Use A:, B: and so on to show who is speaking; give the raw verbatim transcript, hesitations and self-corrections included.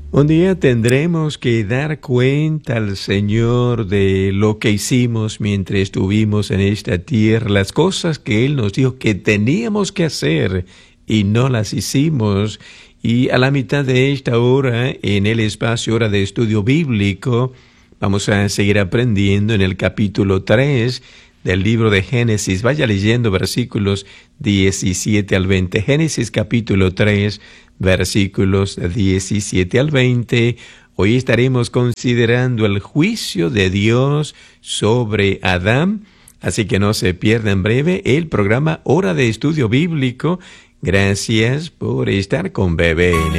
A: Un día tendremos que dar cuenta al Señor de lo que hicimos mientras estuvimos en esta tierra, las cosas que Él nos dijo que teníamos que hacer y no las hicimos. Y a la mitad de esta hora, en el espacio Hora de Estudio Bíblico, vamos a seguir aprendiendo en el capítulo tres del libro de Génesis. Vaya leyendo versículos diecisiete al veinte. Génesis capítulo tres, versículos diecisiete al veinte. Hoy estaremos considerando el juicio de Dios sobre Adán. Así que no se pierda en breve el programa Hora de Estudio Bíblico. Gracias por estar con B B N.